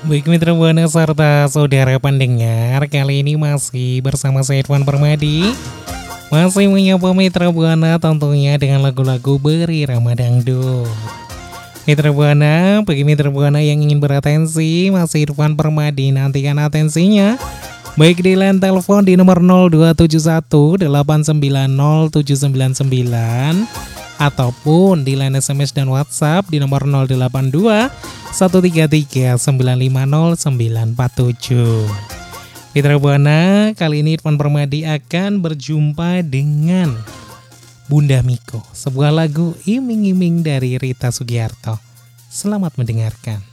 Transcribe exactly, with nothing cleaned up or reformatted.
Baik mitra Buana serta saudara pendengar, kali ini masih bersama saya Irfan Permadi. Masih menyapa mitra Buana tentunya dengan lagu-lagu berirama dangdut. Mitra Buana, bagi mitra Buana yang ingin beratensi, masih Irfan Permadi nantikan atensinya. Baik di line telepon di nomor nol dua tujuh satu delapan sembilan nol tujuh sembilan sembilan ataupun di line S M S dan WhatsApp di nomor nol delapan dua satu tiga tiga sembilan lima nol sembilan empat tujuh. Mitra Buana, kali ini Irfan Permadi akan berjumpa dengan Bunda Miko, sebuah lagu iming-iming dari Rita Sugiarto. Selamat mendengarkan.